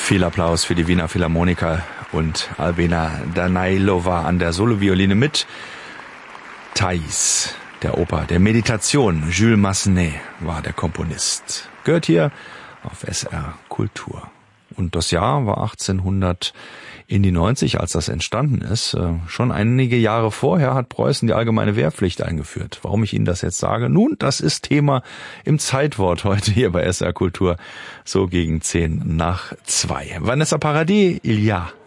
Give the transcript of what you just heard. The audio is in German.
Viel Applaus für die Wiener Philharmoniker und Albena Danilova an der Solovioline mit Thais, der Oper der Meditation. Jules Massenet war der Komponist. Gehört hier auf SR Kultur. Und das Jahr war 1890, als das entstanden ist. Schon einige Jahre vorher hat Preußen die allgemeine Wehrpflicht eingeführt. Warum ich Ihnen das jetzt sage? Nun, das ist Thema im Zeitwort heute hier bei SR Kultur, so gegen 1:10. Vanessa Paradis, Il y a